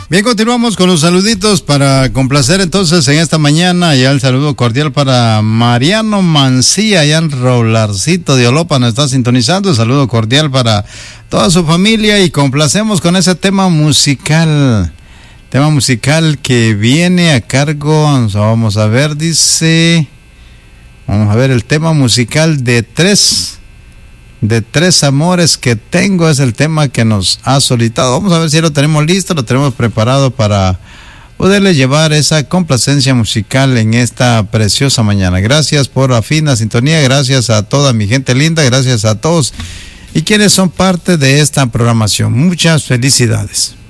Bien, continuamos con los saluditos para complacer entonces en esta mañana. Ya el saludo cordial para Mariano Mancía, allá en Rolarcito de Olopa, nos está sintonizando. El saludo cordial para toda su familia y complacemos con ese tema musical. Tema musical que viene a cargo, vamos a ver, dice, vamos a ver, el tema musical de tres amores que tengo es el tema que nos ha solicitado. Vamos a ver si lo tenemos listo, lo tenemos preparado para poderle llevar esa complacencia musical en esta preciosa mañana. Gracias por la fina sintonía, gracias a toda mi gente linda, gracias a todos y quienes son parte de esta programación. Muchas felicidades.